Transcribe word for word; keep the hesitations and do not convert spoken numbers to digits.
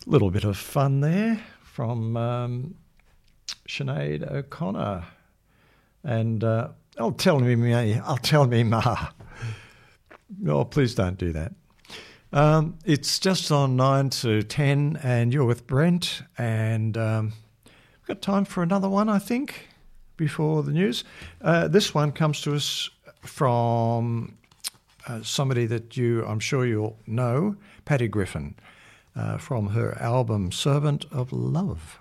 Little bit of fun there from um, Sinead O'Connor. And uh, I'll tell me, me, I'll tell me ma. Oh, please don't do that. Um, it's just on nine to ten and you're with Brent, and um, we've got time for another one, I think, before the news. Uh, this one comes to us from uh, somebody that you, I'm sure you'll know, Patty Griffin, uh, from her album Servant of Love.